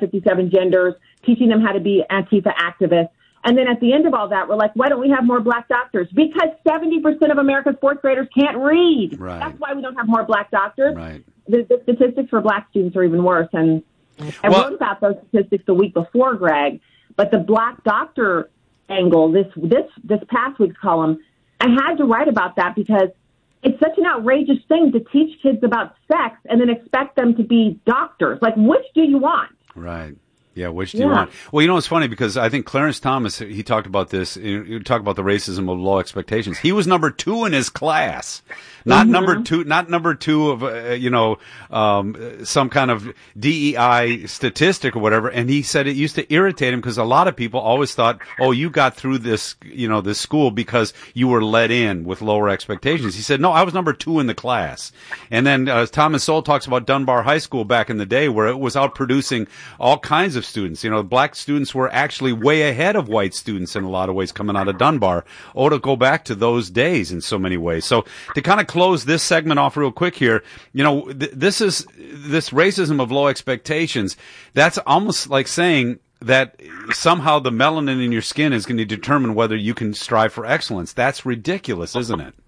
57 genders, teaching them how to be Antifa activists. And then at the end of all that, we're like, why don't we have more black doctors? Because 70% of America's fourth graders can't read. Right. That's why we don't have more black doctors. Right. The statistics for black students are even worse. And I wrote about those statistics the week before, Greg. But the black doctor angle, this past week's column, I had to write about that because it's such an outrageous thing to teach kids about sex and then expect them to be doctors. Like, which do you want? Right. Yeah, which do you want? Well, you know, it's funny because I think Clarence Thomas, he talked about this. You talk about the racism of low expectations. He was number 2 in his class, not number two of, some kind of DEI statistic or whatever. And he said it used to irritate him because a lot of people always thought, oh, you got through this, this school because you were let in with lower expectations. He said, no, I was number 2 in the class. And then Thomas Sowell talks about Dunbar High School back in the day where it was out producing all kinds of students. Black students were actually way ahead of white students in a lot of ways coming out of Dunbar. Oh, to go back to those days in so many ways. So to kind of close this segment off real quick here, this racism of low expectations. That's almost like saying that somehow the melanin in your skin is going to determine whether you can strive for excellence. That's ridiculous, isn't it?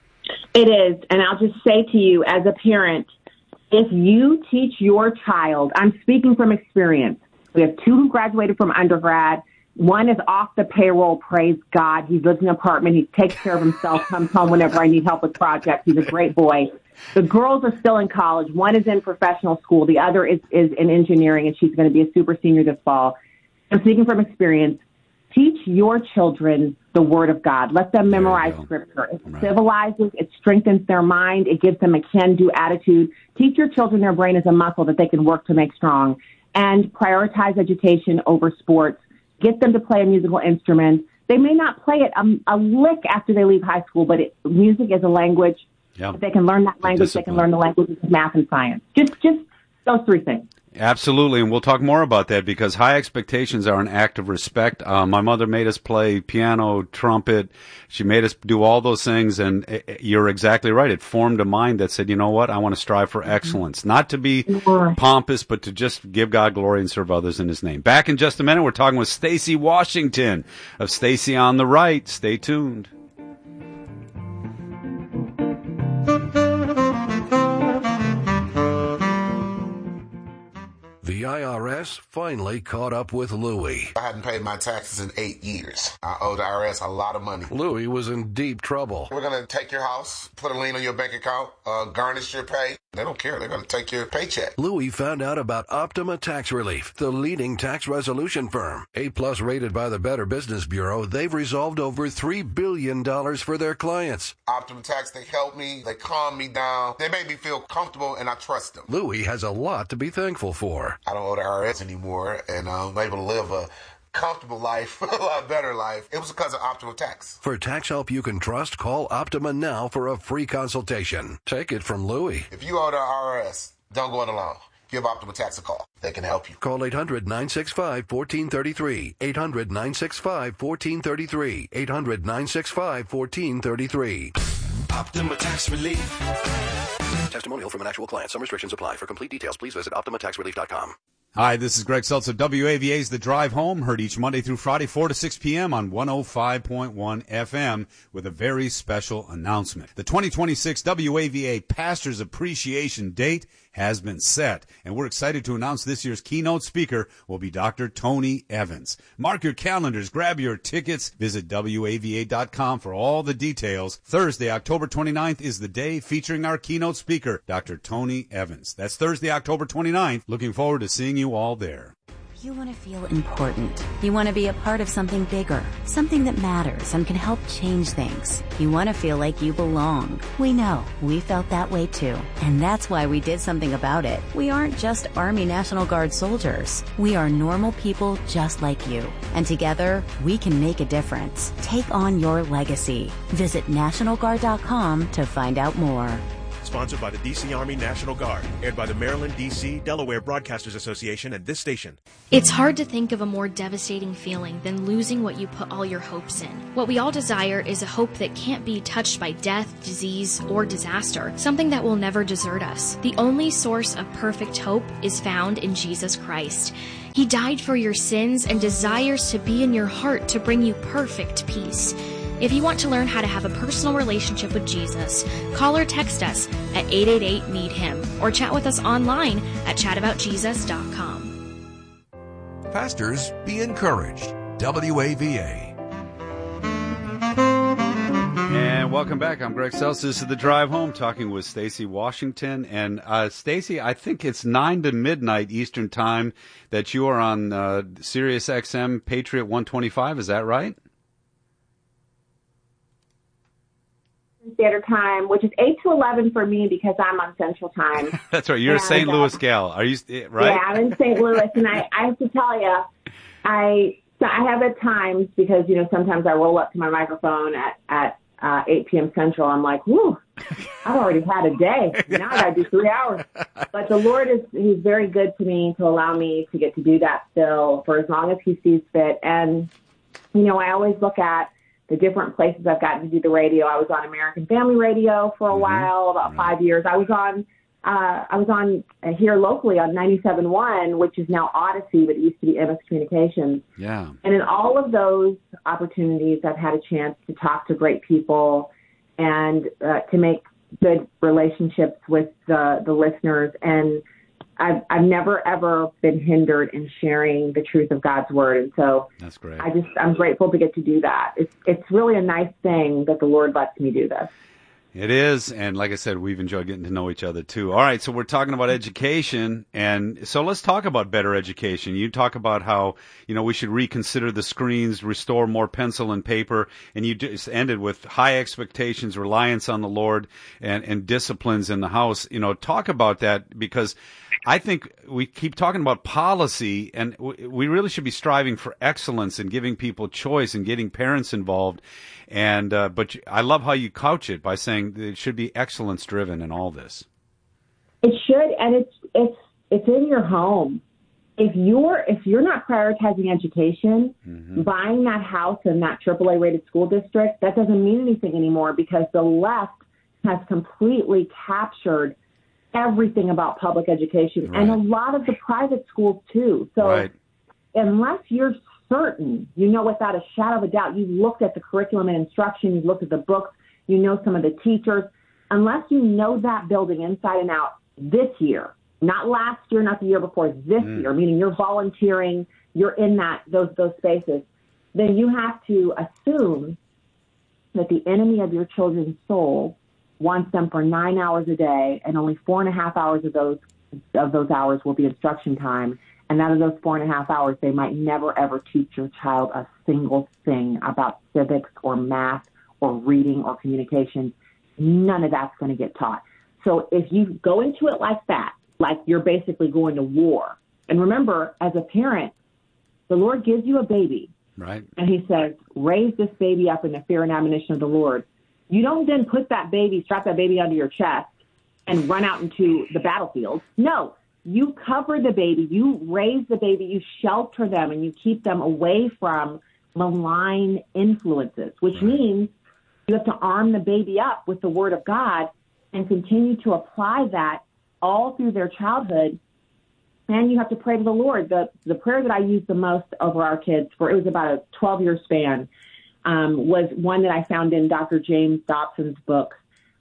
It is. And I'll just say to you as a parent, if you teach your child, I'm speaking from experience. We have 2 who graduated from undergrad. One is off the payroll, praise God. He lives in an apartment. He takes care of himself, comes home whenever I need help with projects. He's a great boy. The girls are still in college. One is in professional school. The other is in engineering, and she's going to be a super senior this fall. I'm speaking from experience. Teach your children the Word of God. Let them memorize Scripture. It civilizes, it strengthens their mind, it gives them a can-do attitude. Teach your children their brain is a muscle that they can work to make strong. And prioritize education over sports. Get them to play a musical instrument. They may not play it a lick after they leave high school, but music is a language. If they can learn that language, they can learn the languages of math and science. Just those 3 things. Absolutely, and we'll talk more about that because high expectations are an act of respect. My mother made us play piano, trumpet. She made us do all those things, and you're exactly right. It formed a mind that said, you know what, I want to strive for excellence, not to be pompous, but to just give God glory and serve others in His name. Back in just a minute, we're talking with Stacy Washington of Stacy on the Right. Stay tuned. The IRS finally caught up with Louie. I hadn't paid my taxes in 8 years. I owe the IRS a lot of money. Louie was in deep trouble. We're going to take your house, put a lien on your bank account, garnish your pay. They don't care. They're going to take your paycheck. Louie found out about Optima Tax Relief, the leading tax resolution firm. A-plus rated by the Better Business Bureau, they've resolved over $3 billion for their clients. Optima Tax, they help me. They calm me down. They make me feel comfortable, and I trust them. Louie has a lot to be thankful for. I don't owe the IRS anymore, and I'm able to live a comfortable life, a lot better life. It was because of Optima Tax. For tax help you can trust, call Optima now for a free consultation. Take it from Louie. If you owe the IRS, don't go it alone. Give Optima Tax a call. They can help you. Call 800-965-1433. 800-965-1433. 800-965-1433. Optima Tax Relief. Testimonial from an actual client. Some restrictions apply. For complete details, please visit OptimaTaxRelief.com. Hi, this is Greg Seltz of WAVA's The Drive Home, heard each Monday through Friday, 4 to 6 p.m. on 105.1 FM with a very special announcement. The 2026 WAVA Pastors Appreciation Date has been set, and we're excited to announce this year's keynote speaker will be Dr. Tony Evans. Mark your calendars, grab your tickets, visit WAVA.com for all the details. Thursday, October 29th is the day featuring our keynote speaker, Dr. Tony Evans. That's Thursday, October 29th. Looking forward to seeing you all there. You want to feel important. You want to be a part of something bigger, something that matters and can help change things. You want to feel like you belong. We know. We felt that way too. And that's why we did something about it. We aren't just Army National Guard soldiers. We are normal people just like you. And together, we can make a difference. Take on your legacy. Visit NationalGuard.com to find out more. Sponsored by the D.C. Army National Guard. Aired by the Maryland, D.C., Delaware Broadcasters Association and this station. It's hard to think of a more devastating feeling than losing what you put all your hopes in. What we all desire is a hope that can't be touched by death, disease, or disaster. Something that will never desert us. The only source of perfect hope is found in Jesus Christ. He died for your sins and desires to be in your heart to bring you perfect peace. If you want to learn how to have a personal relationship with Jesus, call or text us at 888-NEED-HIM or chat with us online at chataboutjesus.com. Pastors, be encouraged. WAVA. And welcome back. I'm Greg Seltz. This is The Drive Home, talking with Stacy Washington. And Stacy, I think it's 9 to midnight Eastern Time that you are on Sirius XM Patriot 125. Is that right? Standard Time, which is 8 to 11 for me because I'm on Central Time. That's right. You're a St. Louis gal. Are you right? Yeah, I'm in St. Louis, and I have to tell you, I have at times because sometimes I roll up to my microphone at 8 p.m. Central. I'm like, whew, I've already had a day. Now I got to do 3 hours. But the Lord he's very good to me to allow me to get to do that still for as long as he sees fit. And, I always look at the different places I've gotten to do the radio. I was on American Family Radio for a while, about 5 years. I was on here locally on 97.1, which is now Odyssey, but it used to be MS Communications. Yeah. And in all of those opportunities, I've had a chance to talk to great people and to make good relationships with the listeners. And I've never, ever been hindered in sharing the truth of God's word. And so that's great. I'm grateful to get to do that. It's really a nice thing that the Lord lets me do this. It is, and like I said, we've enjoyed getting to know each other too. All right, so we're talking about education, and so let's talk about better education. You talk about how, we should reconsider the screens, restore more pencil and paper, and you just ended with high expectations, reliance on the Lord, and disciplines in the house. Talk about that, because I think we keep talking about policy, and we really should be striving for excellence and giving people choice and getting parents involved. And but I love how you couch it by saying it should be excellence driven in all this. It should, and it's in your home. If you're not prioritizing education, buying that house in that AAA rated school district, that doesn't mean anything anymore, because the left has completely captured everything about public education, and a lot of the private schools too. So unless you're certain, without a shadow of a doubt, you've looked at the curriculum and instruction, you've looked at the books, some of the teachers, unless you know that building inside and out this year, not last year, not the year before, this year, meaning you're volunteering, you're in those spaces, then you have to assume that the enemy of your children's soul wants them for 9 hours a day, and only 4.5 hours of those hours will be instruction time. And out of those 4.5 hours, they might never, ever teach your child a single thing about civics or math or reading or communication. None of that's going to get taught. So if you go into it like that, like you're basically going to war, and remember, as a parent, the Lord gives you a baby. Right. And he says, raise this baby up in the fear and admonition of the Lord. You don't then strap that baby under your chest and run out into the battlefield. No. You cover the baby, you raise the baby, you shelter them, and you keep them away from malign influences, which means you have to arm the baby up with the Word of God and continue to apply that all through their childhood. And you have to pray to the Lord. The prayer that I used the most over our kids, it was about a 12-year span, was one that I found in Dr. James Dobson's book.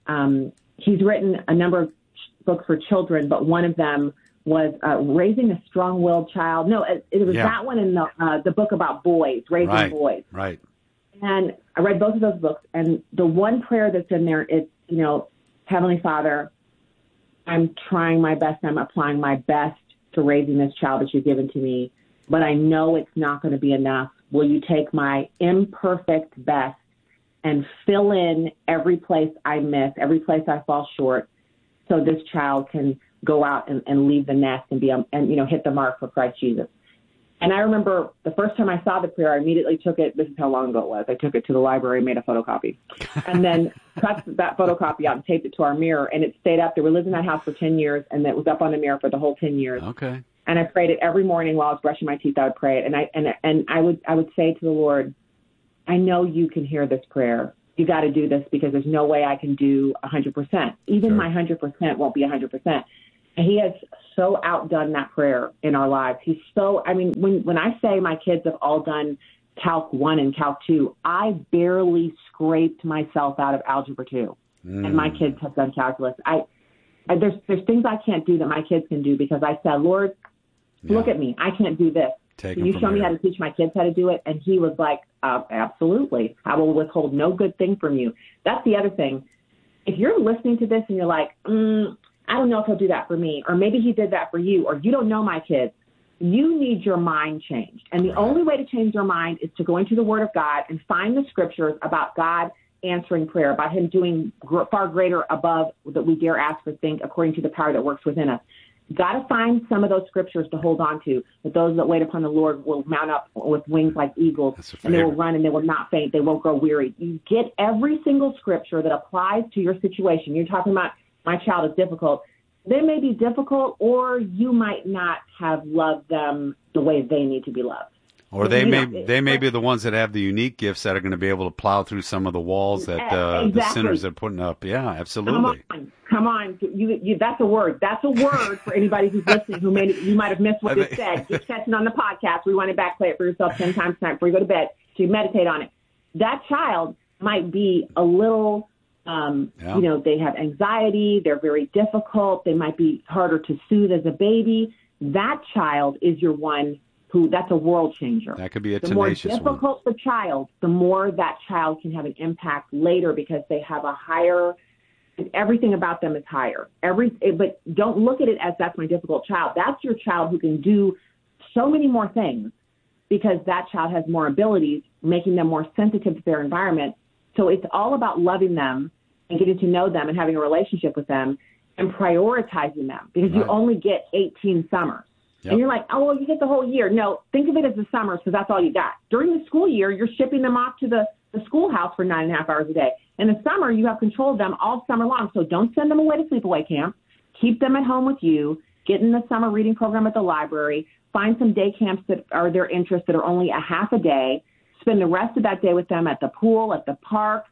He's written a number of books for children, but one of them was Raising a Strong-Willed Child. No, it was that one in the book about boys, raising boys. Right. And I read both of those books, and the one prayer that's in there is, Heavenly Father, I'm trying my best, I'm applying my best to raising this child that you've given to me, but I know it's not going to be enough. Will you take my imperfect best and fill in every place I miss, every place I fall short, so this child can go out and leave the nest and hit the mark for Christ Jesus. And I remember the first time I saw the prayer, I immediately took it. This is how long ago it was. I took it to the library, made a photocopy, and then cut that photocopy out and taped it to our mirror. And it stayed up there. We lived in that house for 10 years, and it was up on the mirror for the whole 10 years. Okay. And I prayed it every morning while I was brushing my teeth. I would pray it, and I would say to the Lord, I know you can hear this prayer. You got to do this, because there's no way I can do 100%. Even my 100% won't be 100%. He has so outdone that prayer in our lives. He's so, I mean, when I say my kids have all done Calc 1 and Calc 2, I barely scraped myself out of Algebra 2. And my kids have done calculus. There's things I can't do that my kids can do because I said, Lord, look at me. I can't do this. Can you show me how to teach my kids how to do it? And he was like, absolutely. I will withhold no good thing from you. That's the other thing. If you're listening to this and you're like, I don't know if he'll do that for me, or maybe he did that for you, or you don't know my kids, you need your mind changed. And the only way to change your mind is to go into the Word of God and find the scriptures about God answering prayer, about him doing far greater above that we dare ask or think according to the power that works within us. Got to find some of those scriptures to hold on to, that those that wait upon the Lord will mount up with wings like eagles, and they will run and they will not faint. They won't grow weary. You get every single scripture that applies to your situation. You're talking about my child is difficult. They may be difficult, or you might not have loved them the way they need to be loved. Or they may be the ones that have the unique gifts that are going to be able to plow through some of the walls that the sinners are putting up. Yeah, absolutely. Come on. You, that's a word. That's a word for anybody who's listening who you might have missed what it said. Just catch it on the podcast. Rewind it back, play it for yourself 10 times tonight before you go to bed, so you meditate on it. That child might be a little, they have anxiety. They're very difficult. They might be harder to soothe as a baby. That child is your one that's a world changer. That could be a tenacious one. The more difficult the child, the more that child can have an impact later because they have a higher, everything about them is higher. But don't look at it as that's my difficult child. That's your child who can do so many more things because that child has more abilities, making them more sensitive to their environment. So it's all about loving them and getting to know them and having a relationship with them and prioritizing them because you only get 18 summers. Yep. And you're like, oh, well, you get the whole year. No, think of it as the summers because that's all you got. During the school year, you're shipping them off to the schoolhouse for 9.5 hours a day. In the summer, you have control of them all summer long. So don't send them away to sleepaway camp. Keep them at home with you. Get in the summer reading program at the library. Find some day camps that are their interest that are only a half a day. Spend the rest of that day with them at the pool, at the park,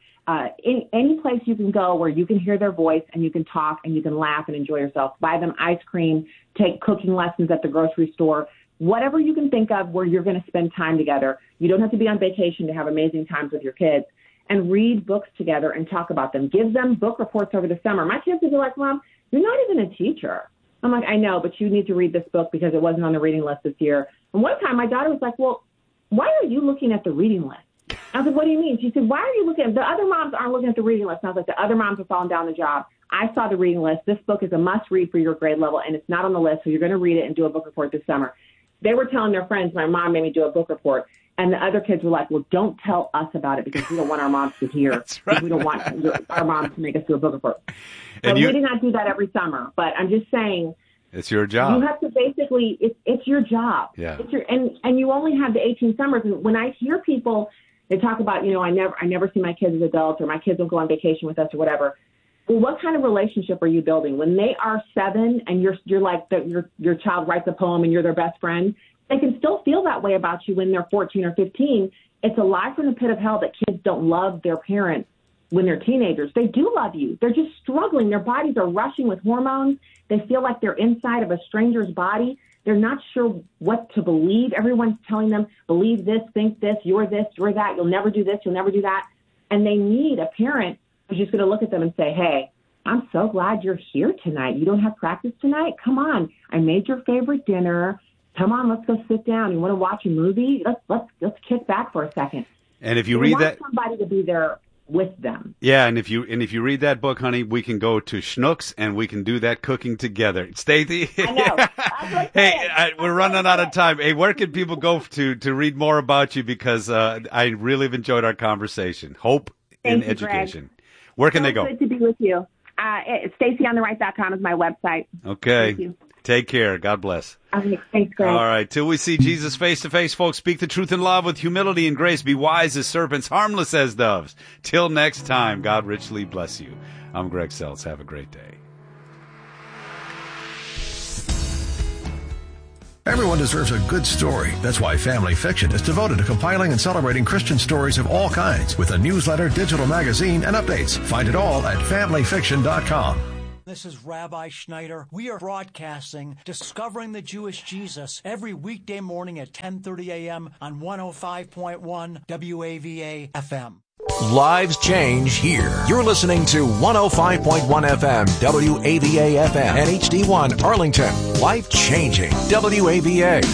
any place you can go where you can hear their voice and you can talk and you can laugh and enjoy yourself. Buy them ice cream, take cooking lessons at the grocery store, whatever you can think of where you're going to spend time together. You don't have to be on vacation to have amazing times with your kids. And read books together and talk about them. Give them book reports over the summer. My kids would be like, Mom, you're not even a teacher. I'm like, I know, but you need to read this book because it wasn't on the reading list this year. And one time my daughter was like, well, why are you looking at the reading list? I said, what do you mean? She said, why are you looking at the other moms aren't looking at the reading list? And I was like, the other moms are falling down the job. I saw the reading list. This book is a must read for your grade level, and it's not on the list, so you're going to read it and do a book report this summer. They were telling their friends, my mom made me do a book report, and the other kids were like, well, don't tell us about it because we don't want our moms to hear. That's right. We don't want our moms to make us do a book report. So we did not do that every summer, but I'm just saying. It's your job. You have to basically, it's your job. Yeah. And you only have the 18 summers. And when I hear people, they talk about, I never see my kids as adults or my kids don't go on vacation with us or whatever. Well, what kind of relationship are you building? When they are 7 and you're like your child writes a poem and you're their best friend, they can still feel that way about you when they're 14 or 15. It's a lie from the pit of hell that kids don't love their parents when they're teenagers. They do love you. They're just struggling. Their bodies are rushing with hormones. They feel like they're inside of a stranger's body. They're not sure what to believe. Everyone's telling them, believe this, think this, you're that, you'll never do this, you'll never do that. And they need a parent who's just going to look at them and say, hey, I'm so glad you're here tonight. You don't have practice tonight? Come on. I made your favorite dinner. Come on, let's go sit down. You want to watch a movie? Let's kick back for a second. And if you read that, somebody to be there with them. Yeah, and if you read that book, honey, we can go to Schnucks and we can do that cooking together. Stacey, I know. Hey, we're running out of time. Hey, where can people go to read more about you? Because I really have enjoyed our conversation. Hope in Education. Greg. Where can they go? Good to be with you. StaceyOnTheRight.com is my website. Okay. Thank you. Take care. God bless. Thanks, Greg. All right. Till we see Jesus face to face, folks, speak the truth in love with humility and grace. Be wise as serpents, harmless as doves. Till next time, God richly bless you. I'm Greg Seltz. Have a great day. Everyone deserves a good story. That's why Family Fiction is devoted to compiling and celebrating Christian stories of all kinds with a newsletter, digital magazine, and updates. Find it all at FamilyFiction.com. This is Rabbi Schneider. We are broadcasting Discovering the Jewish Jesus every weekday morning at 10:30 a.m. on 105.1 WAVA FM. Lives change here. You're listening to 105.1 FM, WAVA FM, and HD1 Arlington. Life changing. WAVA.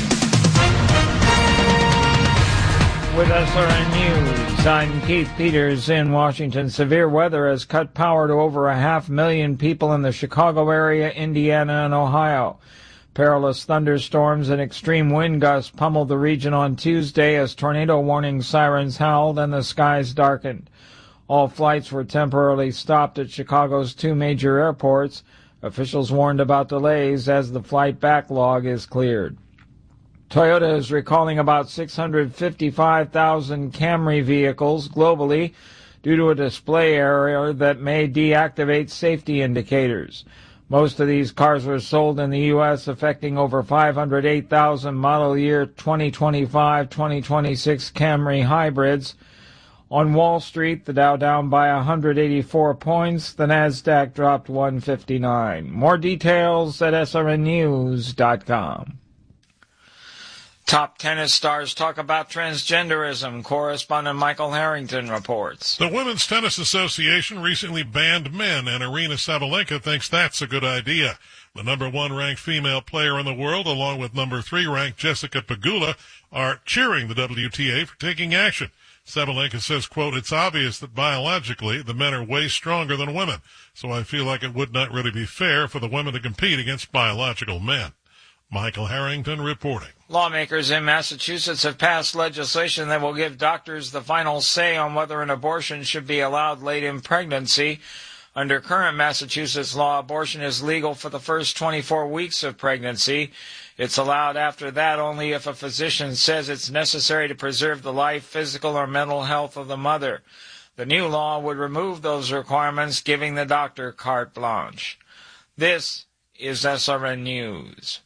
With SRN News, I'm Keith Peters in Washington. Severe weather has cut power to over 500,000 people in the Chicago area, Indiana, and Ohio. Perilous thunderstorms and extreme wind gusts pummeled the region on Tuesday as tornado warning sirens howled and the skies darkened. All flights were temporarily stopped at Chicago's two major airports. Officials warned about delays as the flight backlog is cleared. Toyota is recalling about 655,000 Camry vehicles globally due to a display error that may deactivate safety indicators. Most of these cars were sold in the U.S., affecting over 508,000 model year 2025-2026 Camry hybrids. On Wall Street, the Dow down by 184 points. The Nasdaq dropped 159. More details at srnnews.com. Top tennis stars talk about transgenderism. Correspondent Michael Harrington reports. The Women's Tennis Association recently banned men, and Aryna Sabalenka thinks that's a good idea. The number 1 ranked female player in the world, along with number 3 ranked Jessica Pegula, are cheering the WTA for taking action. Sabalenka says, quote, "It's obvious that biologically the men are way stronger than women, so I feel like it would not really be fair for the women to compete against biological men." Michael Harrington reporting. Lawmakers in Massachusetts have passed legislation that will give doctors the final say on whether an abortion should be allowed late in pregnancy. Under current Massachusetts law, abortion is legal for the first 24 weeks of pregnancy. It's allowed after that only if a physician says it's necessary to preserve the life, physical, or mental health of the mother. The new law would remove those requirements, giving the doctor carte blanche. This is SRN News.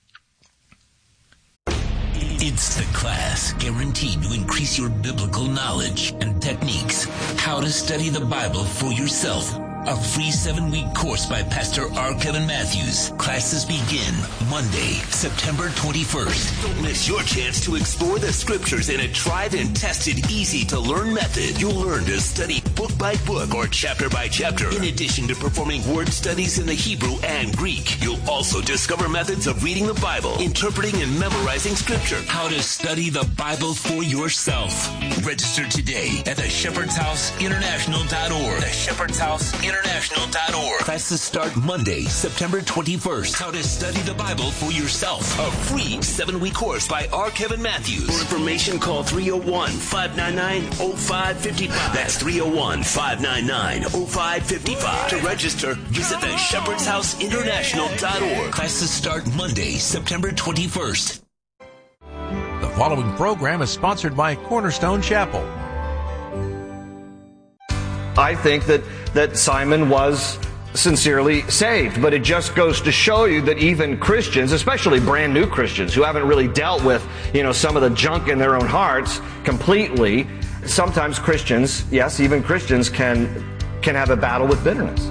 It's the class guaranteed to increase your biblical knowledge and techniques. How to study the Bible for yourself. A free 7-week course by Pastor R. Kevin Matthews. Classes begin Monday, September 21st. Don't miss your chance to explore the scriptures in a tried and tested, easy-to-learn method. You'll learn to study book by book or chapter by chapter. In addition to performing word studies in the Hebrew and Greek, you'll also discover methods of reading the Bible, interpreting and memorizing scripture. How to study the Bible for yourself. Register today at theshepherdshouseinternational.org. theshepherdshouseinternational.org. Classes start Monday, September 21st. How to study the Bible for yourself. A free 7-week course by R. Kevin Matthews. For information, call 301-599-0555. That's 301-599-0555. To register, visit theshepherdshouseinternational.org. Classes start Monday, September 21st. The following program is sponsored by Cornerstone Chapel. I think that Simon was sincerely saved, but it just goes to show you that even Christians, especially brand new Christians who haven't really dealt with, some of the junk in their own hearts completely, sometimes Christians, yes, even Christians can have a battle with bitterness.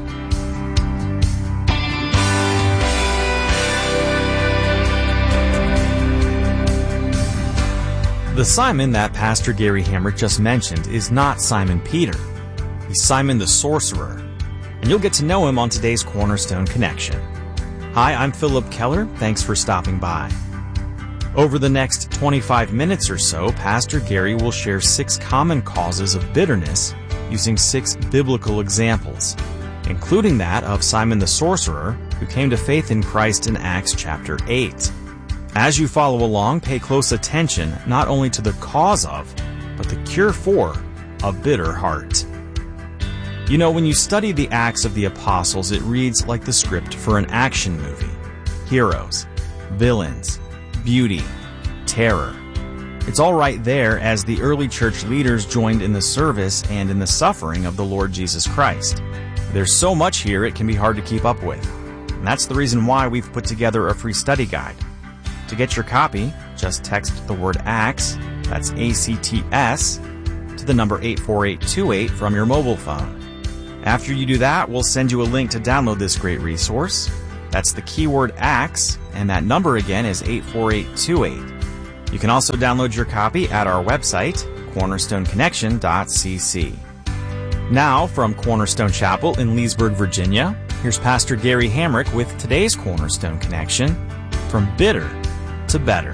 The Simon that Pastor Gary Hamrick just mentioned is not Simon Peter. He's Simon the Sorcerer, and you'll get to know him on today's Cornerstone Connection. Hi, I'm Philip Keller. Thanks for stopping by. Over the next 25 minutes or so, Pastor Gary will share 6 common causes of bitterness using 6 biblical examples, including that of Simon the Sorcerer, who came to faith in Christ in Acts chapter 8. As you follow along, pay close attention not only to the cause of, but the cure for, a bitter heart. When you study the Acts of the Apostles, it reads like the script for an action movie. Heroes, villains, beauty, terror. It's all right there as the early church leaders joined in the service and in the suffering of the Lord Jesus Christ. There's so much here it can be hard to keep up with. And that's the reason why we've put together a free study guide. To get your copy, just text the word ACTS, that's ACTS, to the number 84828 from your mobile phone. After you do that, we'll send you a link to download this great resource. That's the keyword ACTS, and that number again is 84828. You can also download your copy at our website, cornerstoneconnection.cc. Now, from Cornerstone Chapel in Leesburg, Virginia, here's Pastor Gary Hamrick with today's Cornerstone Connection, From Bitter to Better.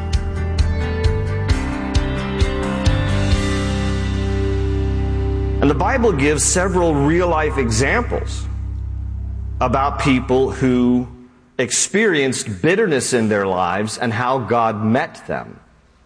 And the Bible gives several real-life examples about people who experienced bitterness in their lives and how God met them.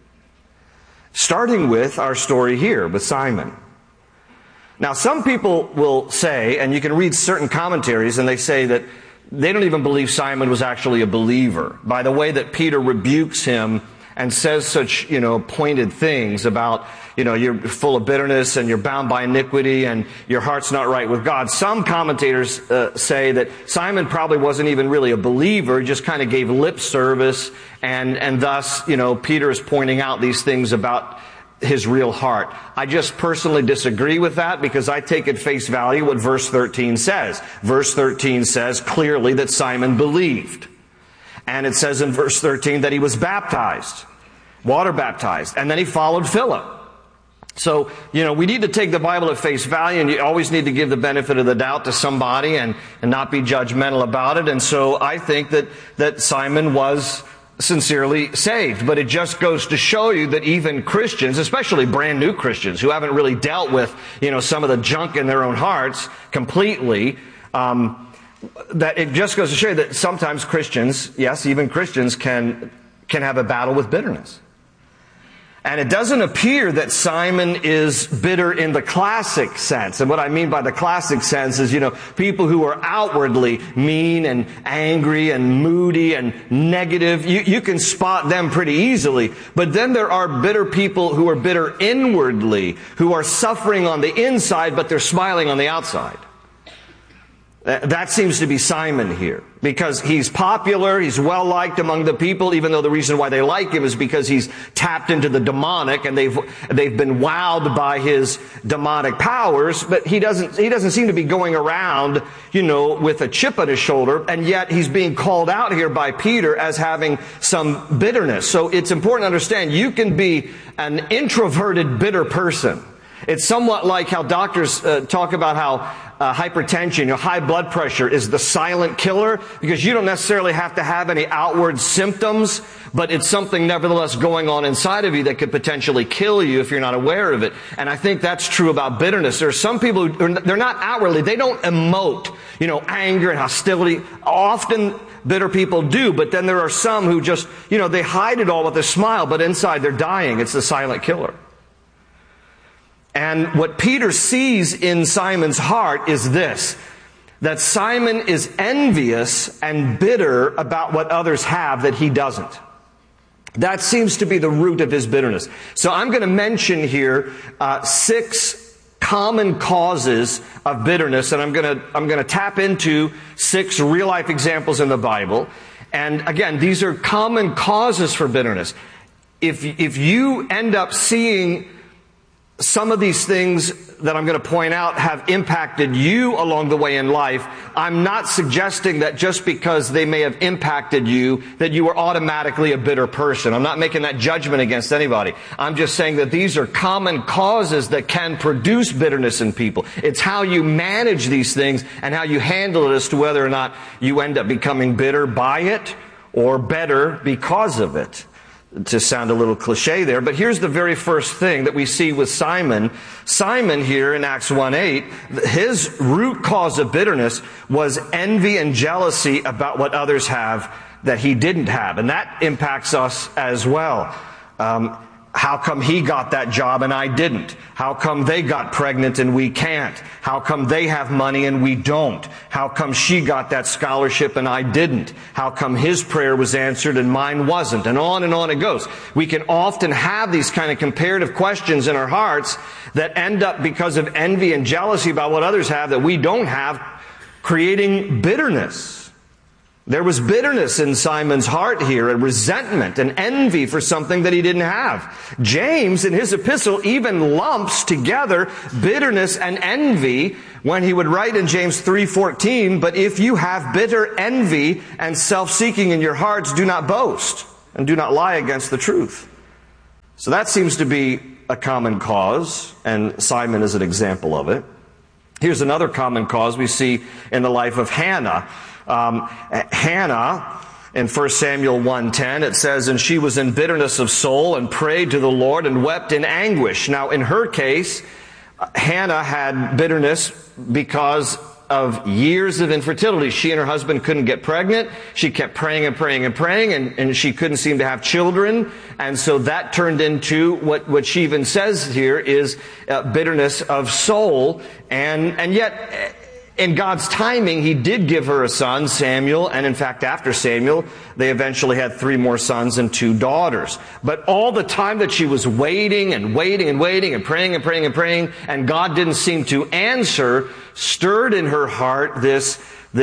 Starting with our story here with Simon. Now, some people will say, and you can read certain commentaries, and they say that they don't even believe Simon was actually a believer by the way that Peter rebukes him and says such, pointed things about, you're full of bitterness and you're bound by iniquity and your heart's not right with God. Some commentators say that Simon probably wasn't even really a believer, he just kind of gave lip service, and thus, Peter is pointing out these things about his real heart. I just personally disagree with that because I take at face value what verse 13 says. Verse 13 says clearly that Simon believed. And it says in verse 13 that he was baptized, water baptized, and then he followed Philip. So, we need to take the Bible at face value, and you always need to give the benefit of the doubt to somebody and not be judgmental about it. And so I think that Simon was sincerely saved. But it just goes to show you that even Christians, especially brand new Christians who haven't really dealt with, some of the junk in their own hearts completely, that it just goes to show you that sometimes Christians, yes, even Christians can have a battle with bitterness. And it doesn't appear that Simon is bitter in the classic sense. And what I mean by the classic sense is, people who are outwardly mean and angry and moody and negative. You can spot them pretty easily. But then there are bitter people who are bitter inwardly, who are suffering on the inside, but they're smiling on the outside. That seems to be Simon here, because he's popular, he's well-liked among the people, even though the reason why they like him is because he's tapped into the demonic and they've been wowed by his demonic powers, but he doesn't seem to be going around, with a chip on his shoulder, and yet he's being called out here by Peter as having some bitterness. So it's important to understand you can be an introverted, bitter person. It's somewhat like how doctors talk about how hypertension, high blood pressure is the silent killer, because you don't necessarily have to have any outward symptoms, but it's something nevertheless going on inside of you that could potentially kill you if you're not aware of it. And I think that's true about bitterness. There are some people who, they're not outwardly, they don't emote, anger and hostility. Often bitter people do, but then there are some who just, they hide it all with a smile, but inside they're dying. It's the silent killer. And what Peter sees in Simon's heart is this, that Simon is envious and bitter about what others have that he doesn't. That seems to be the root of his bitterness. So I'm going to mention here 6 common causes of bitterness, and I'm going to tap into 6 real-life examples in the Bible. And again, these are common causes for bitterness. If you end up seeing some of these things that I'm going to point out have impacted you along the way in life, I'm not suggesting that just because they may have impacted you, that you are automatically a bitter person. I'm not making that judgment against anybody. I'm just saying that these are common causes that can produce bitterness in people. It's how you manage these things and how you handle it as to whether or not you end up becoming bitter by it or better because of it. To sound a little cliche there, but here's the very first thing that we see with Simon. Simon here in Acts 1:8, his root cause of bitterness was envy and jealousy about what others have that he didn't have. And that impacts us as well. How come he got that job and I didn't? How come they got pregnant and we can't? How come they have money and we don't? How come she got that scholarship and I didn't? How come his prayer was answered and mine wasn't? And on it goes. We can often have these kind of comparative questions in our hearts that end up, because of envy and jealousy about what others have that we don't have, creating bitterness. There was bitterness in Simon's heart here, a resentment, an envy for something that he didn't have. James, in his epistle, even lumps together bitterness and envy when he would write in James 3:14, "But if you have bitter envy and self-seeking in your hearts, do not boast and do not lie against the truth." So that seems to be a common cause, and Simon is an example of it. Here's another common cause we see in the life of Hannah. Hannah, in 1 Samuel 1:10, it says, "And she was in bitterness of soul and prayed to the Lord and wept in anguish." Now, in her case, Hannah had bitterness because of years of infertility. She and her husband couldn't get pregnant. She kept praying and praying and praying, and she couldn't seem to have children. And so that turned into what she even says here is bitterness of soul. And yet, in God's timing, He did give her a son, Samuel, and in fact, after Samuel, they eventually had 3 more sons and 2 daughters. But all the time that she was waiting and waiting and waiting and praying and praying and praying, and God didn't seem to answer, stirred in her heart this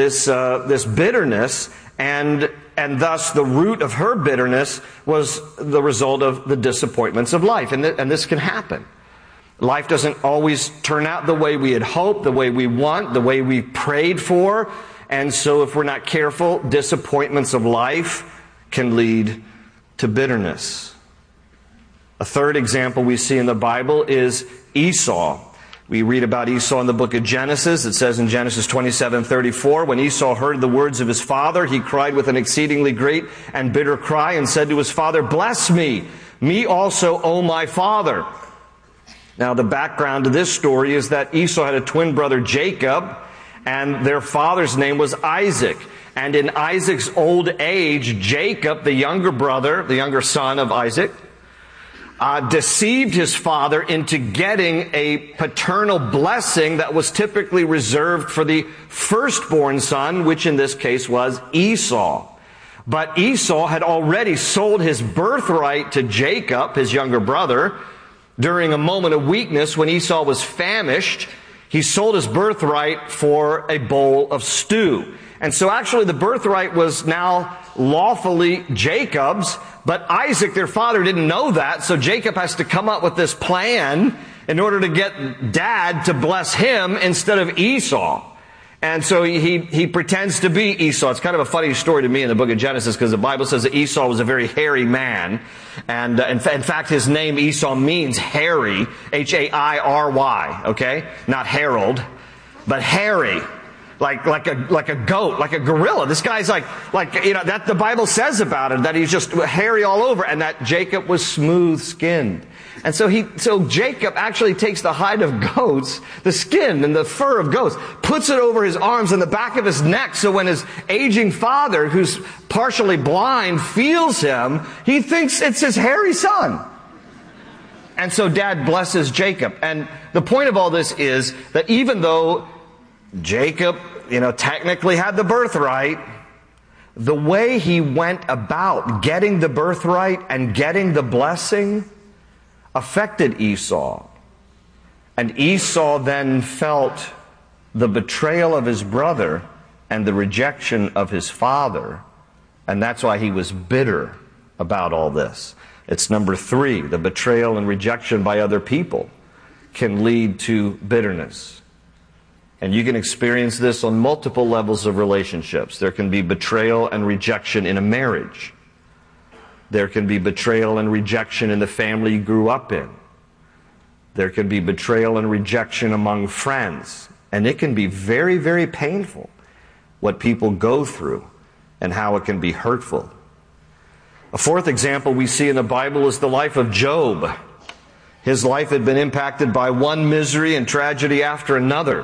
bitterness, and thus the root of her bitterness was the result of the disappointments of life. And this can happen. Life doesn't always turn out the way we had hoped, the way we want, the way we prayed for. And so if we're not careful, disappointments of life can lead to bitterness. A third example we see in the Bible is Esau. We read about Esau in the book of Genesis. It says in Genesis 27:34, "When Esau heard the words of his father, he cried with an exceedingly great and bitter cry and said to his father, 'Bless me also, O my father.'" Now, the background to this story is that Esau had a twin brother, Jacob, and their father's name was Isaac. And in Isaac's old age, Jacob, the younger brother, the younger son of Isaac, deceived his father into getting a paternal blessing that was typically reserved for the firstborn son, which in this case was Esau. But Esau had already sold his birthright to Jacob, his younger brother, during a moment of weakness when Esau was famished. He sold his birthright for a bowl of stew. And so actually the birthright was now lawfully Jacob's, but Isaac, their father, didn't know that, so Jacob has to come up with this plan in order to get Dad to bless him instead of Esau. And so he pretends to be Esau. It's kind of a funny story to me in the book of Genesis because the Bible says that Esau was a very hairy man. And in fact, his name Esau means hairy, H-A-I-R-Y, okay? Not Harold, but hairy. Like a goat, like a gorilla. This guy's like, that the Bible says about him, that he's just hairy all over, and that Jacob was smooth skinned. And so Jacob actually takes the hide of goats, the skin and the fur of goats, puts it over his arms and the back of his neck, so when his aging father, who's partially blind, feels him, he thinks it's his hairy son. And so Dad blesses Jacob. And the point of all this is that even though Jacob, technically had the birthright, the way he went about getting the birthright and getting the blessing affected Esau. And Esau then felt the betrayal of his brother and the rejection of his father. And that's why he was bitter about all this. It's number 3, the betrayal and rejection by other people can lead to bitterness. And you can experience this on multiple levels of relationships. There can be betrayal and rejection in a marriage. There can be betrayal and rejection in the family you grew up in. There can be betrayal and rejection among friends. And it can be very, very painful what people go through and how it can be hurtful. A fourth example we see in the Bible is the life of Job. His life had been impacted by one misery and tragedy after another.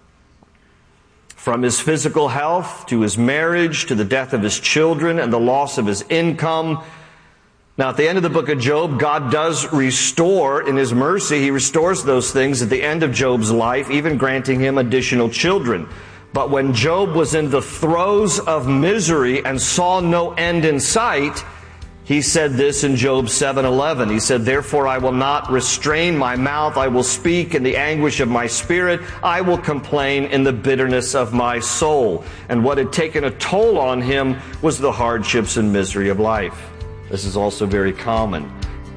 From his physical health to his marriage to the death of his children and the loss of his income. Now, at the end of the book of Job, God does restore in His mercy. He restores those things at the end of Job's life, even granting him additional children. But when Job was in the throes of misery and saw no end in sight, He said this in Job 7:11. He said, "Therefore I will not restrain my mouth. I will speak in the anguish of my spirit. I will complain in the bitterness of my soul." And what had taken a toll on him was the hardships and misery of life. This is also very common.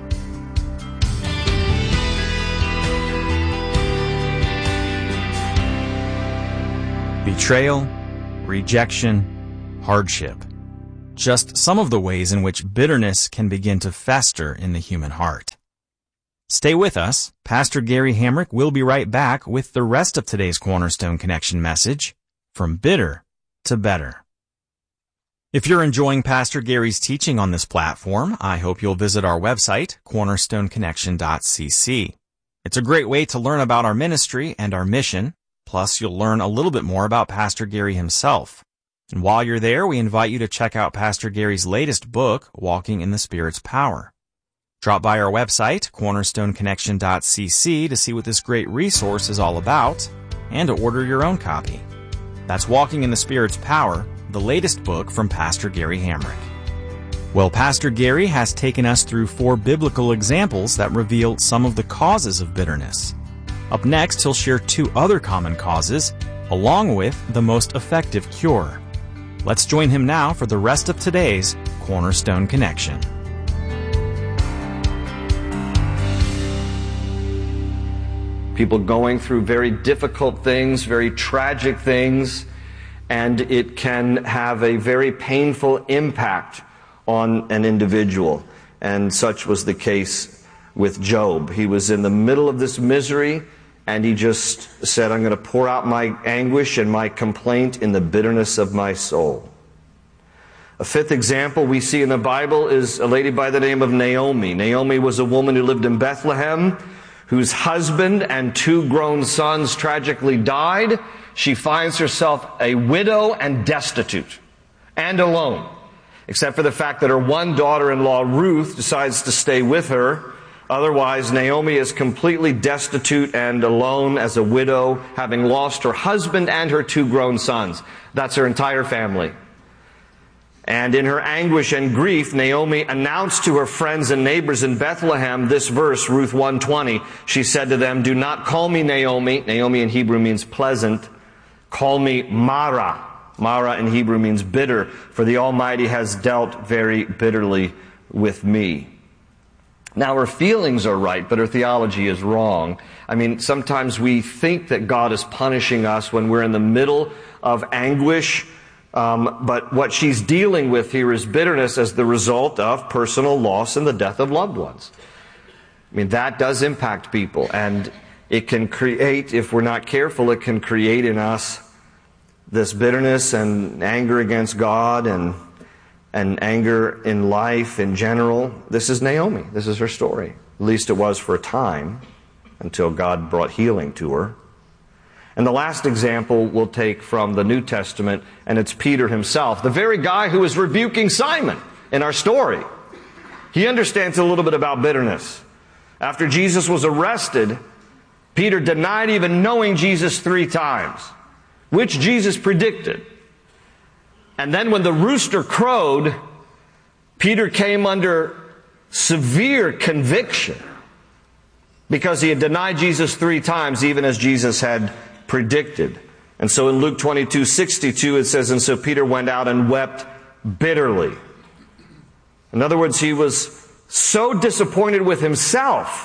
Betrayal, rejection, hardship. Just some of the ways in which bitterness can begin to fester in the human heart. Stay with us. Pastor Gary Hamrick will be right back with the rest of today's Cornerstone Connection message, From Bitter to Better. If you're enjoying Pastor Gary's teaching on this platform, I hope you'll visit our website, cornerstoneconnection.cc. It's a great way to learn about our ministry and our mission, plus you'll learn a little bit more about Pastor Gary himself. And while you're there, we invite you to check out Pastor Gary's latest book, Walking in the Spirit's Power. Drop by our website, cornerstoneconnection.cc, to see what this great resource is all about and to order your own copy. That's Walking in the Spirit's Power, the latest book from Pastor Gary Hamrick. Well, Pastor Gary has taken us through 4 biblical examples that reveal some of the causes of bitterness. Up next, he'll share 2 other common causes, along with the most effective cure. Let's join him now for the rest of today's Cornerstone Connection. People going through very difficult things, very tragic things, and it can have a very painful impact on an individual. And such was the case with Job. He was in the middle of this misery, and he just said, "I'm going to pour out my anguish and my complaint in the bitterness of my soul." A 5th example we see in the Bible is a lady by the name of Naomi. Naomi was a woman who lived in Bethlehem, whose husband and 2 grown sons tragically died. She finds herself a widow and destitute and alone, except for the fact that her one daughter-in-law, Ruth, decides to stay with her. Otherwise, Naomi is completely destitute and alone as a widow, having lost her husband and her 2 grown sons. That's her entire family. And in her anguish and grief, Naomi announced to her friends and neighbors in Bethlehem this verse, Ruth 1:20. She said to them, "Do not call me Naomi." Naomi in Hebrew means pleasant. "Call me Mara." Mara in Hebrew means bitter, for the Almighty has dealt very bitterly with me. Now, her feelings are right, but her theology is wrong. I mean, sometimes we think that God is punishing us when we're in the middle of anguish, but what she's dealing with here is bitterness as the result of personal loss and the death of loved ones. I mean, that does impact people, and it can create, if we're not careful, it can create in us this bitterness and anger against God and anger in life in general. This is Naomi. This is her story. At least it was for a time, until God brought healing to her. And the last example we'll take from the New Testament, and it's Peter himself, the very guy who is rebuking Simon in our story. He understands a little bit about bitterness. After Jesus was arrested, Peter denied even knowing Jesus 3 times, which Jesus predicted. And then when the rooster crowed, Peter came under severe conviction because he had denied Jesus 3 times, even as Jesus had predicted. And so in Luke 22:62 it says, "And so Peter went out and wept bitterly." In other words, he was so disappointed with himself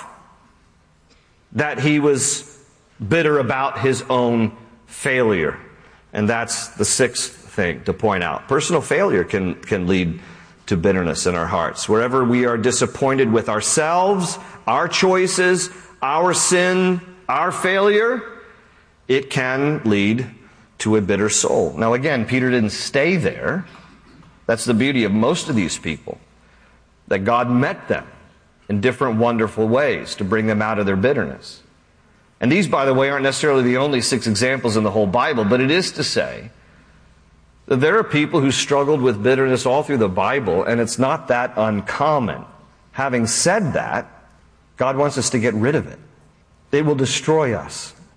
that he was bitter about his own failure. And that's the 6th thing to point out. Personal failure can lead to bitterness in our hearts. Wherever we are disappointed with ourselves, our choices, our sin, our failure, it can lead to a bitter soul. Now again, Peter didn't stay there. That's the beauty of most of these people, that God met them in different wonderful ways to bring them out of their bitterness. And these, by the way, aren't necessarily the only 6 examples in the whole Bible, but it is to say that there are people who struggled with bitterness all through the Bible, and it's not that uncommon. Having said that, God wants us to get rid of it. It will destroy us.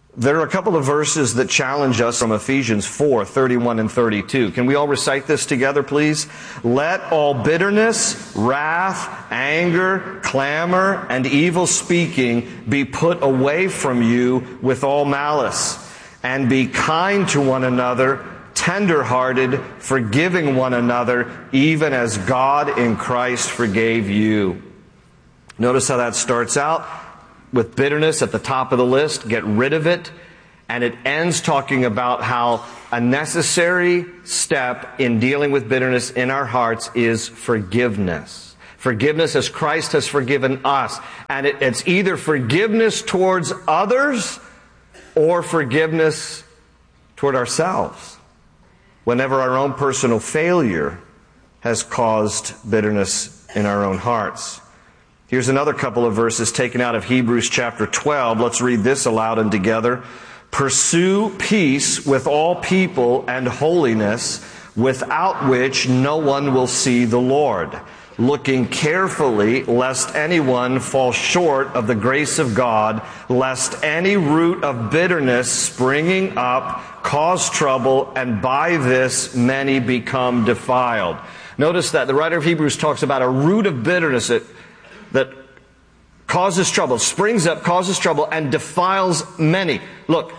There are a couple of verses that challenge us from Ephesians 4, 31 and 32. Can we all recite this together, please? Let all bitterness, wrath, anger, clamor, and evil speaking be put away from you with all malice. And be kind to one another, tender-hearted, forgiving one another, even as God in Christ forgave you. Notice how that starts out with bitterness at the top of the list. Get rid of it. And it ends talking about how a necessary step in dealing with bitterness in our hearts is forgiveness. Forgiveness as Christ has forgiven us. And it's either forgiveness towards others or forgiveness toward ourselves. Whenever our own personal failure has caused bitterness in our own hearts. Here's another couple of verses taken out of Hebrews chapter 12. Let's read this aloud and together. Pursue peace with all people and holiness, without which no one will see the Lord. Looking carefully, lest anyone fall short of the grace of God, lest any root of bitterness springing up cause trouble, and by this many become defiled. Notice that the writer of Hebrews talks about a root of bitterness that causes trouble, springs up, causes trouble, and defiles many. Look,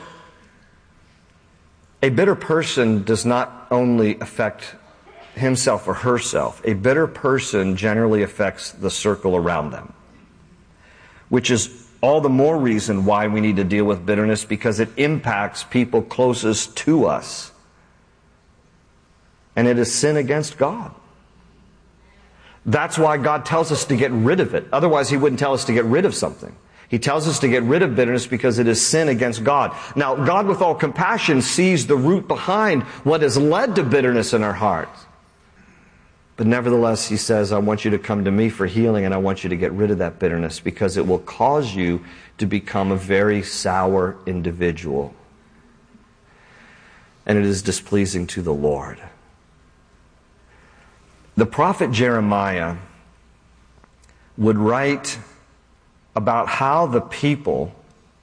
a bitter person does not only affect himself or herself. A bitter person generally affects the circle around them, which is all the more reason why we need to deal with bitterness, because it impacts people closest to us. And it is sin against God. That's why God tells us to get rid of it. Otherwise, He wouldn't tell us to get rid of something. He tells us to get rid of bitterness because it is sin against God. Now, God, with all compassion, sees the root behind what has led to bitterness in our hearts. But nevertheless, He says, I want you to come to me for healing, and I want you to get rid of that bitterness, because it will cause you to become a very sour individual. And it is displeasing to the Lord. The prophet Jeremiah would write about how the people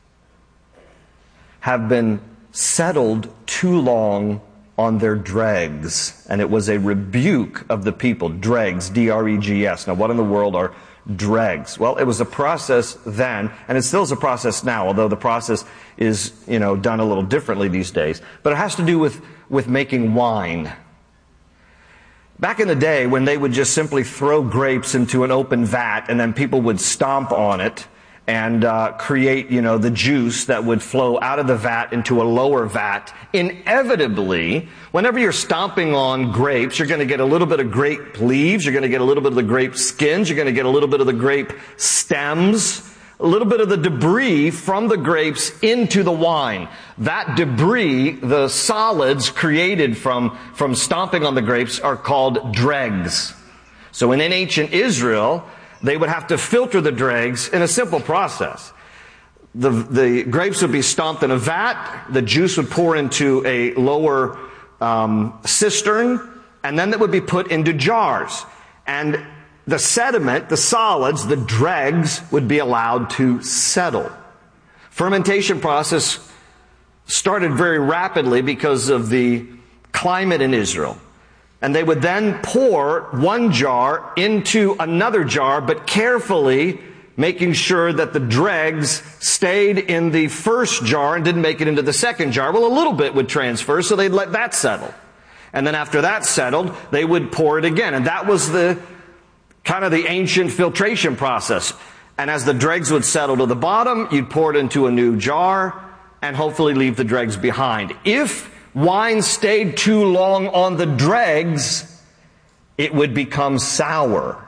have been settled too long on their dregs. And it was a rebuke of the people. Dregs, D-R-E-G-S. Now, what in the world are dregs? Well, it was a process then, and it still is a process now, although the process is, done a little differently these days. But it has to do with making wine. Back in the day, when they would just simply throw grapes into an open vat and then people would stomp on it and create, the juice that would flow out of the vat into a lower vat, inevitably, whenever you're stomping on grapes, you're going to get a little bit of grape leaves, you're going to get a little bit of the grape skins, you're going to get a little bit of the grape stems, a little bit of the debris from the grapes into the wine. That debris, the solids created from stomping on the grapes, are called dregs. So in ancient Israel, they would have to filter the dregs in a simple process. The grapes would be stomped in a vat, the juice would pour into a lower cistern, and then it would be put into jars. And the sediment, the solids, the dregs, would be allowed to settle. Fermentation process started very rapidly because of the climate in Israel. And they would then pour one jar into another jar, but carefully making sure that the dregs stayed in the first jar and didn't make it into the second jar. Well, a little bit would transfer, so they'd let that settle. And then after that settled, they would pour it again. And that was the kind of the ancient filtration process. And as the dregs would settle to the bottom, you'd pour it into a new jar and hopefully leave the dregs behind. If wine stayed too long on the dregs, it would become sour.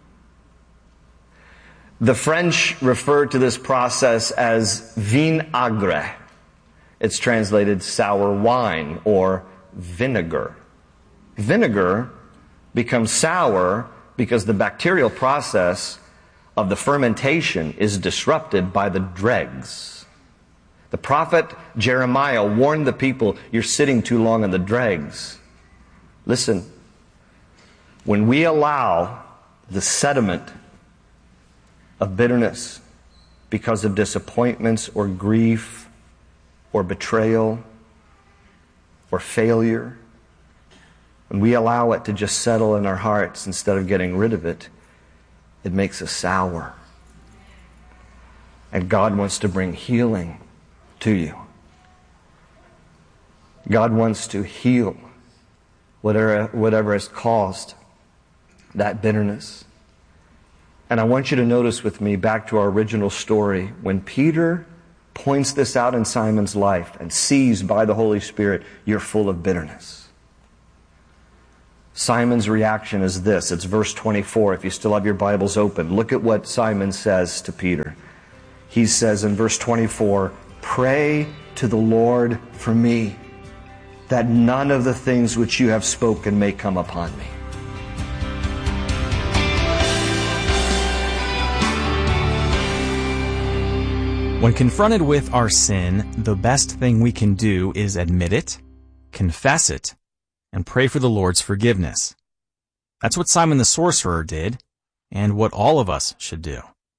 The French refer to this process as vinaigre. It's translated sour wine or vinegar. Vinegar becomes sour because the bacterial process of the fermentation is disrupted by the dregs. The prophet Jeremiah warned the people, you're sitting too long on the dregs. Listen, when we allow the sediment of bitterness because of disappointments or grief or betrayal or failure, when we allow it to just settle in our hearts instead of getting rid of it, it makes us sour. And God wants to bring healing to you. God wants to heal whatever has caused that bitterness. And I want you to notice with me back to our original story, when Peter points this out in Simon's life and sees by the Holy Spirit, you're full of bitterness. Simon's reaction is this. It's verse 24. If you still have your Bibles open, look at what Simon says to Peter. He says in verse 24, "Pray to the Lord for me, that none of the things which you have spoken may come upon me." When confronted with our sin, the best thing we can do is admit it, confess it, and pray for the Lord's forgiveness. That's what Simon the sorcerer did, and what all of us should do.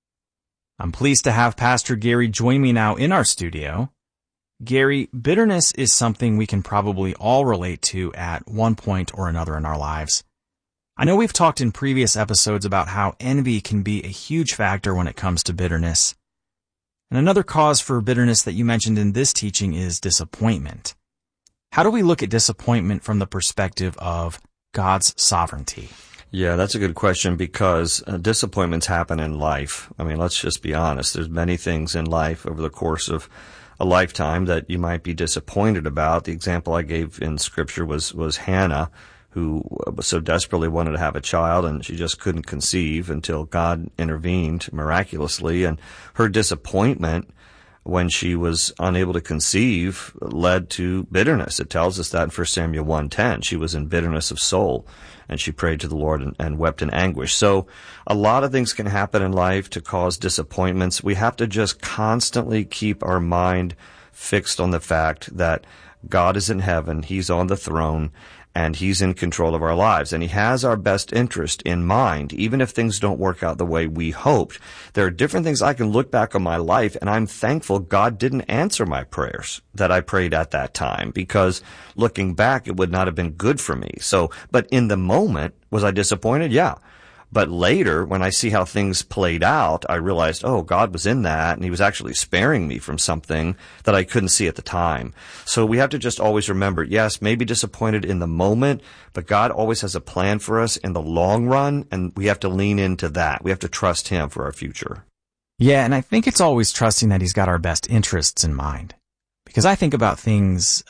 I'm pleased to have Pastor Gary join me now in our studio. Gary, bitterness is something we can probably all relate to at one point or another in our lives. I know we've talked in previous episodes about how envy can be a huge factor when it comes to bitterness. And another cause for bitterness that you mentioned in this teaching is disappointment. How do we look at disappointment from the perspective of God's sovereignty? Yeah, that's a good question, because disappointments happen in life. I mean, let's just be honest. There's many things in life over the course of a lifetime that you might be disappointed about. The example I gave in Scripture was Hannah, who so desperately wanted to have a child, and she just couldn't conceive until God intervened miraculously. And her disappointment when she was unable to conceive led to bitterness. It tells us that in 1 Samuel 1:10. She was in bitterness of soul, and she prayed to the Lord and wept in anguish. So a lot of things can happen in life to cause disappointments. We have to just constantly keep our mind fixed on the fact that God is in heaven, He's on the throne, and He's in control of our lives. And He has our best interest in mind, even if things don't work out the way we hoped. There are different things I can look back on my life, and I'm thankful God didn't answer my prayers that I prayed at that time, because looking back, it would not have been good for me. So, but in the moment, was I disappointed? Yeah. But later, when I see how things played out, I realized, oh, God was in that, and He was actually sparing me from something that I couldn't see at the time. So we have to just always remember, yes, maybe disappointed in the moment, but God always has a plan for us in the long run, and we have to lean into that. We have to trust Him for our future. Yeah, and I think it's always trusting that He's got our best interests in mind. Because I think about things,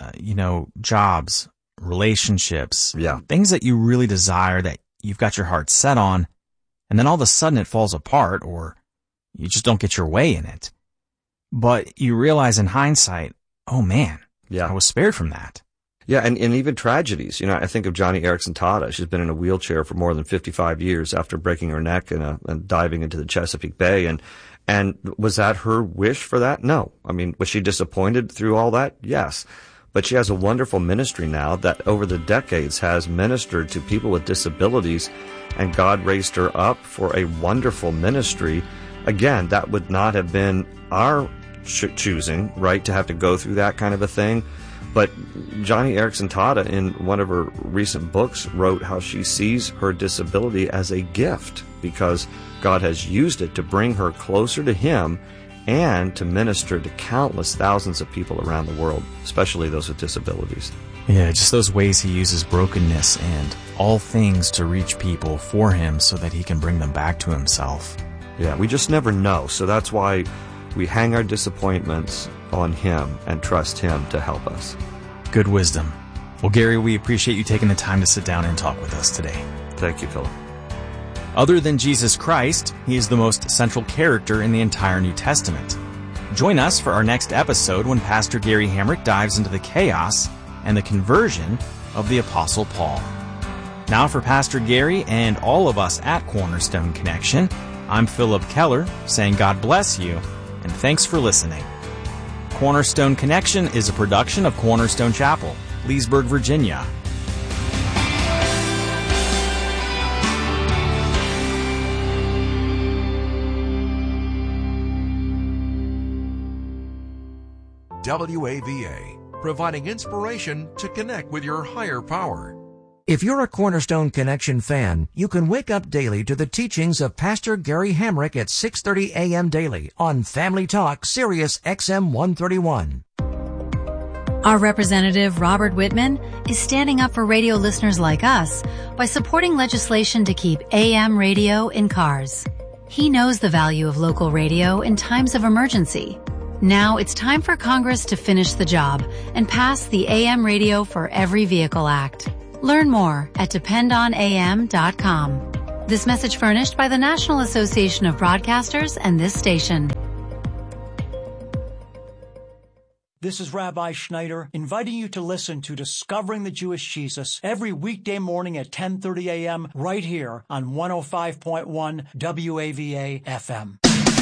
jobs, relationships, things that you really desire, that you've got your heart set on, and then all of a sudden it falls apart, or you just don't get your way in it. But you realize in hindsight, oh man, I was spared from that. Yeah, and even tragedies. I think of Johnny Erickson Tada. She's been in a wheelchair for more than 55 years after breaking her neck and diving into the Chesapeake Bay. And was that her wish for that? No. I mean, was she disappointed through all that? Yes. But she has a wonderful ministry now that over the decades has ministered to people with disabilities, and God raised her up for a wonderful ministry. Again, that would not have been our choosing, right, to have to go through that kind of a thing. But Johnny Erickson Tada, in one of her recent books, wrote how she sees her disability as a gift, because God has used it to bring her closer to Him and to minister to countless thousands of people around the world, especially those with disabilities. Yeah, just those ways He uses brokenness and all things to reach people for Him so that He can bring them back to Himself. Yeah, we just never know. So that's why we hang our disappointments on Him and trust Him to help us. Good wisdom. Well, Gary, we appreciate you taking the time to sit down and talk with us today. Thank you, Philip. Other than Jesus Christ, He is the most central character in the entire New Testament. Join us for our next episode when Pastor Gary Hamrick dives into the chaos and the conversion of the Apostle Paul. Now for Pastor Gary and all of us at Cornerstone Connection, I'm Philip Keller, saying God bless you, and thanks for listening. Cornerstone Connection is a production of Cornerstone Chapel, Leesburg, Virginia. WAVA, providing inspiration to connect with your higher power. If you're a Cornerstone Connection fan, you can wake up daily to the teachings of Pastor Gary Hamrick at 6:30 a.m. daily on Family Talk, Sirius XM 131. Our representative, Robert Whitman, is standing up for radio listeners like us by supporting legislation to keep AM radio in cars. He knows the value of local radio in times of emergency. Now it's time for Congress to finish the job and pass the AM Radio for Every Vehicle Act. Learn more at dependonam.com. This message furnished by the National Association of Broadcasters and this station. This is Rabbi Schneider inviting you to listen to Discovering the Jewish Jesus every weekday morning at 10:30 a.m. right here on 105.1 WAVA FM.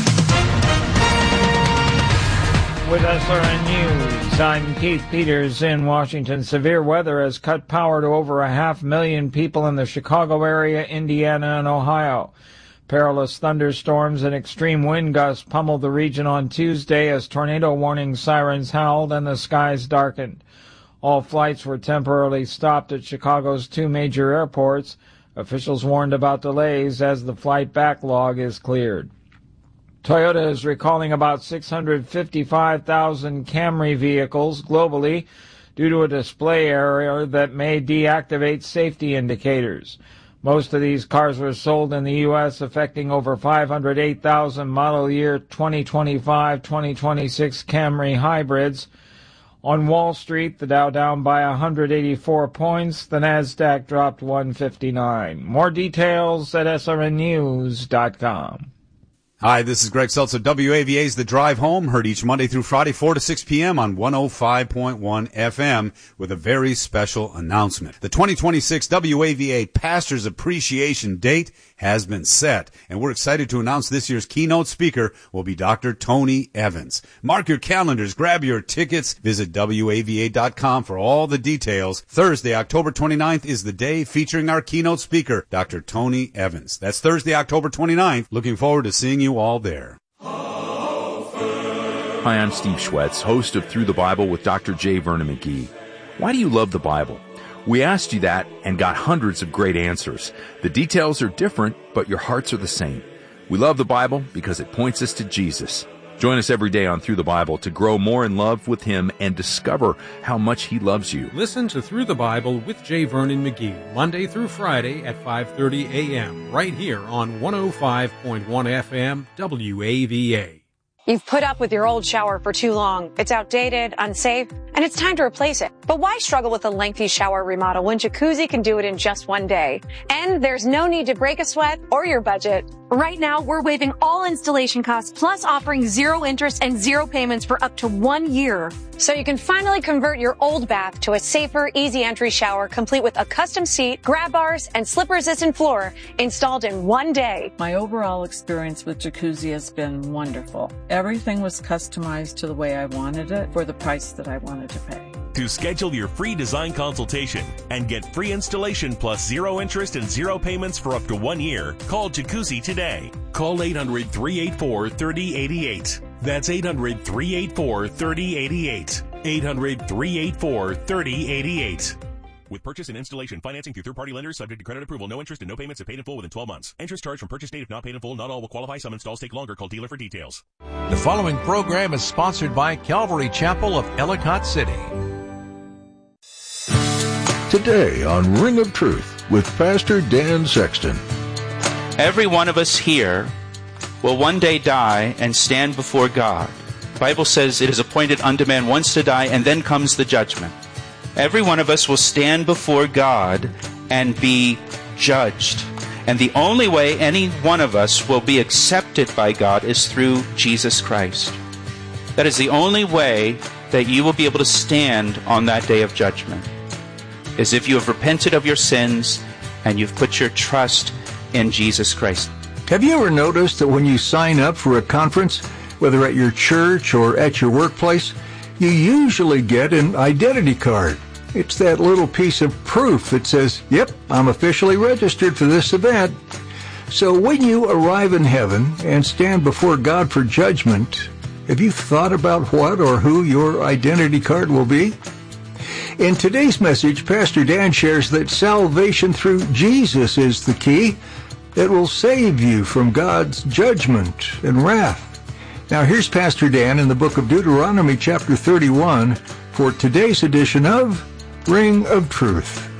With SRN News, I'm Keith Peters in Washington. Severe weather has cut power to over 500,000 people in the Chicago area, Indiana, and Ohio. Perilous thunderstorms and extreme wind gusts pummeled the region on Tuesday as tornado warning sirens howled and the skies darkened. All flights were temporarily stopped at Chicago's two major airports. Officials warned about delays as the flight backlog is cleared. Toyota is recalling about 655,000 Camry vehicles globally due to a display error that may deactivate safety indicators. Most of these cars were sold in the U.S., affecting over 508,000 model year 2025-2026 Camry hybrids. On Wall Street, the Dow down by 184 points. The Nasdaq dropped 159. More details at srnnews.com. Hi, this is Greg Seltzer. WAVA's The Drive Home, heard each Monday through Friday, 4 to 6 p.m. on 105.1 FM with a very special announcement. The 2026 WAVA Pastors Appreciation Date has been set, and we're excited to announce this year's keynote speaker will be Dr. Tony Evans. Mark your calendars, grab your tickets, visit WAVA.com for all the details. Thursday, October 29th is the day featuring our keynote speaker, Dr. Tony Evans. That's Thursday, October 29th. Looking forward to seeing you all there. Hi, I'm Steve Schwetz, host of Through the Bible with Dr. J. Vernon McGee. Why do you love the Bible? We asked you that and got hundreds of great answers. The details are different, but your hearts are the same. We love the Bible because it points us to Jesus. Join us every day on Through the Bible to grow more in love with Him and discover how much He loves you. Listen to Through the Bible with J. Vernon McGee, Monday through Friday at 5:30 a.m., right here on 105.1 FM WAVA. You've put up with your old shower for too long. It's outdated, unsafe, and it's time to replace it. But why struggle with a lengthy shower remodel when Jacuzzi can do it in just one day? And there's no need to break a sweat or your budget. Right now, we're waiving all installation costs, plus offering 0 interest and 0 payments for up to 1 year. So you can finally convert your old bath to a safer, easy entry shower, complete with a custom seat, grab bars, and slip-resistant floor installed in 1 day. My overall experience with Jacuzzi has been wonderful. Everything was customized to the way I wanted it for the price that I wanted to pay. To schedule your free design consultation and get free installation plus 0 interest and 0 payments for up to 1 year, call Jacuzzi today. Call 800-384-3088. That's 800-384-3088. 800-384-3088. With purchase and installation financing through third-party lenders, subject to credit approval, no interest and no payments if paid in full within 12 months. Interest charged from purchase date if not paid in full. Not all will qualify. Some installs take longer. Call dealer for details. The following program is sponsored by Calvary Chapel of Ellicott City. Today on Ring of Truth with Pastor Dan Sexton. Every one of us here will one day die and stand before God. The Bible says it is appointed unto man once to die, and then comes the judgment. Every one of us will stand before God and be judged. And the only way any one of us will be accepted by God is through Jesus Christ. That is the only way that you will be able to stand on that day of judgment, is if you have repented of your sins and you've put your trust in Jesus Christ. Have you ever noticed that when you sign up for a conference, whether at your church or at your workplace, you usually get an identity card? It's that little piece of proof that says, yep, I'm officially registered for this event. So when you arrive in heaven and stand before God for judgment, Have you thought about what or who your identity card will be? In today's message, Pastor Dan shares that salvation through Jesus is the key that will save you from God's judgment and wrath. Now here's Pastor Dan in the book of Deuteronomy chapter 31 for today's edition of Ring of Truth.